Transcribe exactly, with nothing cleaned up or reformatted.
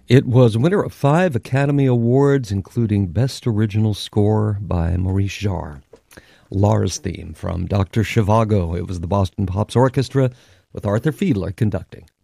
It was winner of five Academy Awards, including Best Original Score by Maurice Jarre. Lars theme from Doctor Zhivago. It was the Boston Pops Orchestra with Arthur Fiedler conducting.